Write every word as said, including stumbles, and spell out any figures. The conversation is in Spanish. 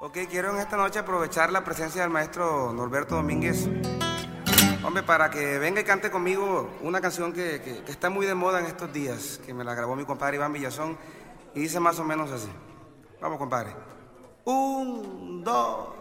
Ok, quiero en esta noche aprovechar la presencia del maestro Norberto Domínguez. Hombre, para que venga y cante conmigo una canción que, que, que está muy de moda en estos días, que me la grabó mi compadre Iván Villazón, y dice más o menos así. Vamos, compadre. Un, dos...